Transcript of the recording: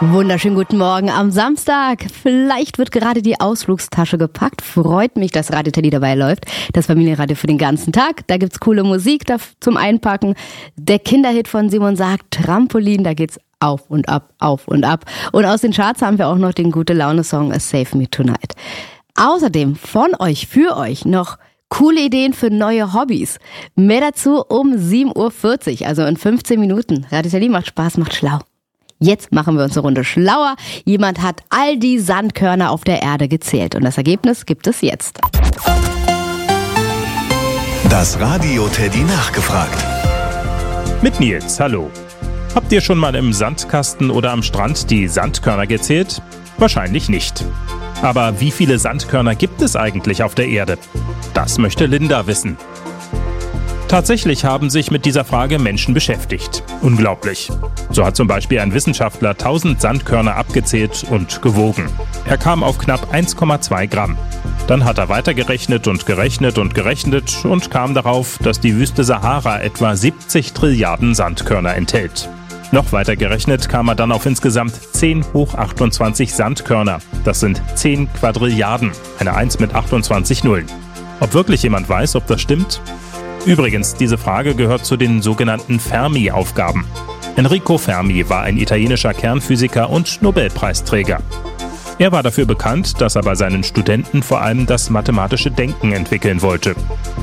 Wunderschönen guten Morgen am Samstag. Vielleicht wird gerade die Ausflugstasche gepackt. Freut mich, dass Radio Teddy dabei läuft. Das Familienradio für den ganzen Tag. Da gibt's coole Musik zum Einpacken. Der Kinderhit von Simon sagt Trampolin, da geht's auf und ab, auf und ab. Und aus den Charts haben wir auch noch den Gute-Laune-Song Save Me Tonight. Außerdem von euch, für euch noch coole Ideen für neue Hobbys. Mehr dazu um 7.40 Uhr, also in 15 Minuten. Radio Teddy macht Spaß, macht schlau. Jetzt machen wir uns eine Runde schlauer. Jemand hat all die Sandkörner auf der Erde gezählt und das Ergebnis gibt es jetzt. Das Radio Teddy nachgefragt. Mit Nils, hallo. Habt ihr schon mal im Sandkasten oder am Strand die Sandkörner gezählt? Wahrscheinlich nicht. Aber wie viele Sandkörner gibt es eigentlich auf der Erde? Das möchte Linda wissen. Tatsächlich haben sich mit dieser Frage Menschen beschäftigt. Unglaublich. So hat zum Beispiel ein Wissenschaftler 1000 Sandkörner abgezählt und gewogen. Er kam auf knapp 1,2 Gramm. Dann hat er weitergerechnet und gerechnet und gerechnet und kam darauf, dass die Wüste Sahara etwa 70 Trilliarden Sandkörner enthält. Noch weiter gerechnet kam er dann auf insgesamt 10 hoch 28 Sandkörner. Das sind 10 Quadrilliarden, eine 1 mit 28 Nullen. Ob wirklich jemand weiß, ob das stimmt? Übrigens, diese Frage gehört zu den sogenannten Fermi-Aufgaben. Enrico Fermi war ein italienischer Kernphysiker und Nobelpreisträger. Er war dafür bekannt, dass er bei seinen Studenten vor allem das mathematische Denken entwickeln wollte.